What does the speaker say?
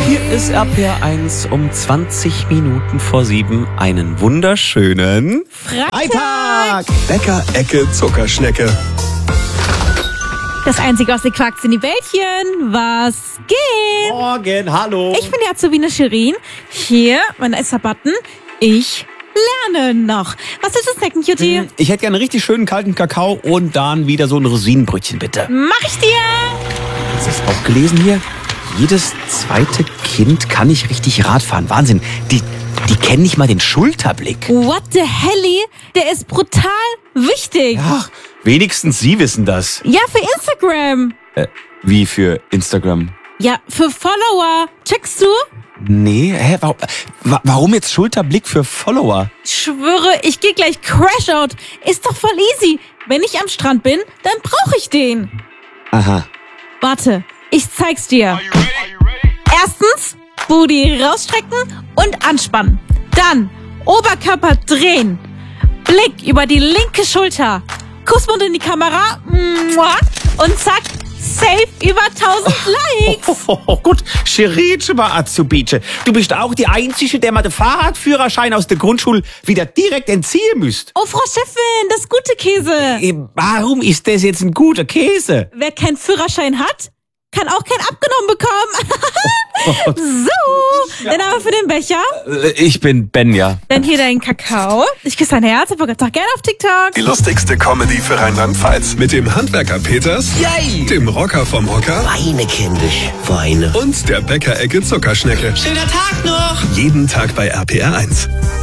Hier ist RPR1 um 20 Minuten vor 7. Einen wunderschönen Freitag! Bäcker-Ecke Zuckerschnecke. Das Einzige, was ihr quakt, sind die Bällchen. Was geht? Morgen, hallo. Ich bin die Azubine Shirin. Hier, mein erster Button. Ich lerne noch. Was willst du snacken, Cutie? Ich hätte gerne einen richtig schönen kalten Kakao und dann wieder so ein Rosinenbrötchen, bitte. Mach ich dir! Hast du das auch gelesen hier? Jedes zweite Kind kann nicht richtig Radfahren. Wahnsinn. Die kennen nicht mal den Schulterblick. What the helly? Der ist brutal wichtig. Ach, wenigstens Sie wissen das. Ja, für Instagram. Wie für Instagram? Ja, für Follower. Checkst du? Nee, warum jetzt Schulterblick für Follower? Ich schwöre, ich gehe gleich Crashout. Ist doch voll easy. Wenn ich am Strand bin, dann brauche ich den. Aha. Warte, ich zeig's dir. Erstens, Booty rausstrecken und anspannen. Dann Oberkörper drehen. Blick über die linke Schulter. Kussmund in die Kamera. Und zack, safe über 1000 Likes. Gut, Scheritsche Azubite. Du bist auch die Einzige, der mal den Fahrradführerschein aus der Grundschule wieder direkt entziehen müsst. Oh, Frau Chefin, das gute Käse. Warum ist das jetzt ein guter Käse? Wer keinen Führerschein hat, kann auch keinen abgenommen bekommen. So, dann aber für den Becher. Ich bin Benja. Dann hier dein Kakao. Ich küsse dein Herz, aber doch gerne auf TikTok. Die lustigste Comedy für Rheinland-Pfalz. Mit dem Handwerker Peters, Yay! dem Rocker vom Hocker Weine, kindisch, Weine. und der Bäcker-Ecke Zuckerschnecke. Schöner Tag noch! Jeden Tag bei RPR1.